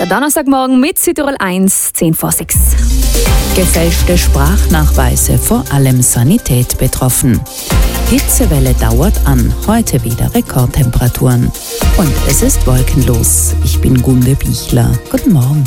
Der Donnerstagmorgen mit Südtirol 1, 10 vor 6. Gefälschte Sprachnachweise, vor allem Sanität betroffen. Hitzewelle dauert an, heute wieder Rekordtemperaturen. Und es ist wolkenlos. Ich bin Gunde Bichler. Guten Morgen.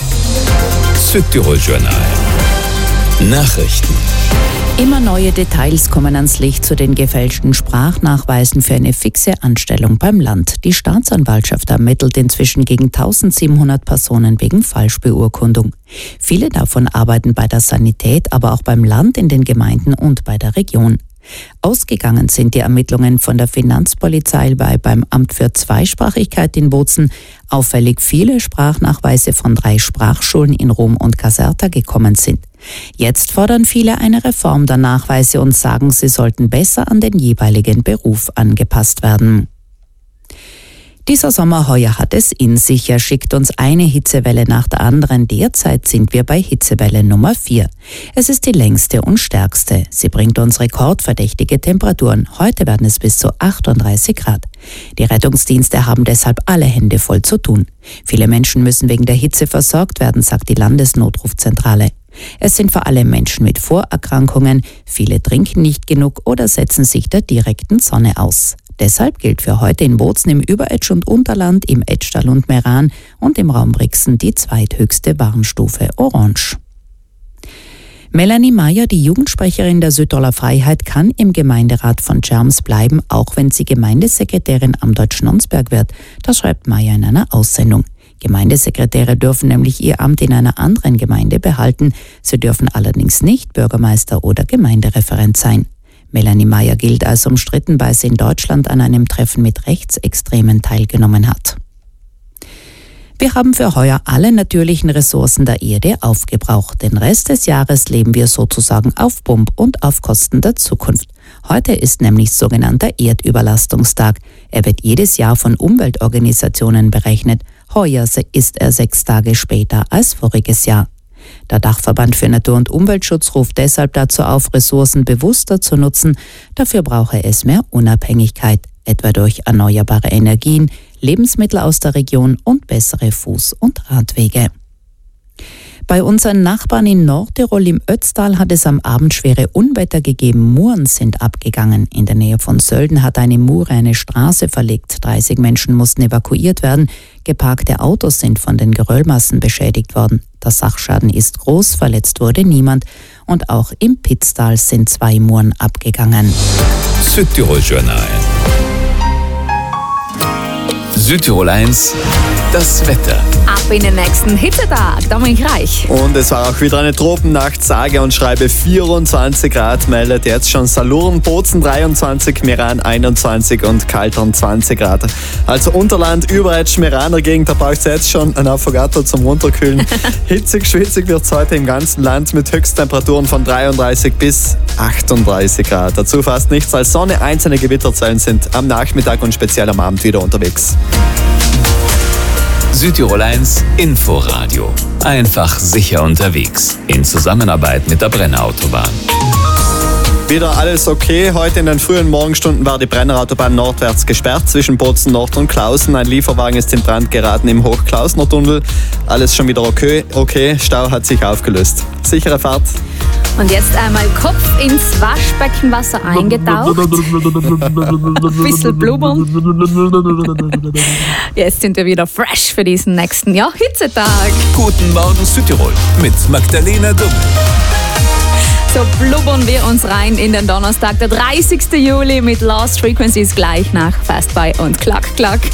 Südtirol Journal. Nachrichten. Immer neue Details kommen ans Licht zu den gefälschten Sprachnachweisen für eine fixe Anstellung beim Land. Die Staatsanwaltschaft ermittelt inzwischen gegen 1700 Personen wegen Falschbeurkundung. Viele davon arbeiten bei der Sanität, aber auch beim Land, in den Gemeinden und bei der Region. Ausgegangen sind die Ermittlungen von der Finanzpolizei beim Amt für Zweisprachigkeit in Bozen. Auffällig viele Sprachnachweise von 3 Sprachschulen in Rom und Caserta gekommen sind. Jetzt fordern viele eine Reform der Nachweise und sagen, sie sollten besser an den jeweiligen Beruf angepasst werden. Dieser Sommer heuer hat es in sich. Er schickt uns eine Hitzewelle nach der anderen. Derzeit sind wir bei Hitzewelle Nummer 4. Es ist die längste und stärkste. Sie bringt uns rekordverdächtige Temperaturen. Heute werden es bis zu 38 Grad. Die Rettungsdienste haben deshalb alle Hände voll zu tun. Viele Menschen müssen wegen der Hitze versorgt werden, sagt die Landesnotrufzentrale. Es sind vor allem Menschen mit Vorerkrankungen, viele trinken nicht genug oder setzen sich der direkten Sonne aus. Deshalb gilt für heute in Bozen im Überetsch und Unterland, im Etschtal und Meran und im Raum Brixen die zweithöchste Warnstufe Orange. Melanie Meyer, die Jugendsprecherin der Südtiroler Freiheit, kann im Gemeinderat von Tschernz bleiben, auch wenn sie Gemeindesekretärin am Deutschnonsberg wird. Das schreibt Meyer in einer Aussendung. Gemeindesekretäre dürfen nämlich ihr Amt in einer anderen Gemeinde behalten. Sie dürfen allerdings nicht Bürgermeister oder Gemeindereferent sein. Melanie Meyer gilt als umstritten, weil sie in Deutschland an einem Treffen mit Rechtsextremen teilgenommen hat. Wir haben für heuer alle natürlichen Ressourcen der Erde aufgebraucht. Den Rest des Jahres leben wir sozusagen auf Pump und auf Kosten der Zukunft. Heute ist nämlich sogenannter Erdüberlastungstag. Er wird jedes Jahr von Umweltorganisationen berechnet. Heuer ist er 6 Tage später als voriges Jahr. Der Dachverband für Natur- und Umweltschutz ruft deshalb dazu auf, Ressourcen bewusster zu nutzen. Dafür brauche es mehr Unabhängigkeit, etwa durch erneuerbare Energien, Lebensmittel aus der Region und bessere Fuß- und Radwege. Bei unseren Nachbarn in Nordtirol im Ötztal hat es am Abend schwere Unwetter gegeben. Muren sind abgegangen. In der Nähe von Sölden hat eine Mure eine Straße verlegt. 30 Menschen mussten evakuiert werden. Geparkte Autos sind von den Geröllmassen beschädigt worden. Der Sachschaden ist groß, verletzt wurde niemand. Und auch im Pitztal sind 2 Muren abgegangen. Südtirol Journal. Südtirol 1, das Wetter. Ab in den nächsten Hitzetag, Dominik Reich. Und es war auch wieder eine Tropennacht, sage und schreibe 24 Grad, meldet jetzt schon Salurn, Bozen 23, Meran 21 und Kaltern 20 Grad. Also Unterland, Überetsch, Meraner Gegend, da braucht es jetzt schon einen Affogato zum Runterkühlen. Hitzig, schwitzig wird es heute im ganzen Land mit Höchsttemperaturen von 33 bis 38 Grad. Dazu fast nichts als Sonne, einzelne Gewitterzellen sind am Nachmittag und speziell am Abend wieder unterwegs. Südtirol 1 Inforadio. Einfach sicher unterwegs. In Zusammenarbeit mit der Brennerautobahn. Wieder alles okay. Heute in den frühen Morgenstunden war die Brennerautobahn nordwärts gesperrt zwischen Bozen Nord und Klausen. Ein Lieferwagen ist in Brand geraten im Hochklausner Tunnel. Alles schon wieder okay. Stau hat sich aufgelöst. Sichere Fahrt. Und jetzt einmal Kopf ins Waschbeckenwasser eingetaucht. Ein bisschen blubbern. Jetzt sind wir wieder fresh für diesen nächsten Hitzetag. Guten Morgen Südtirol mit Magdalena Dumm. So blubbern wir uns rein in den Donnerstag, der 30. Juli mit Lost Frequencies gleich nach Fast By und Klack Klack.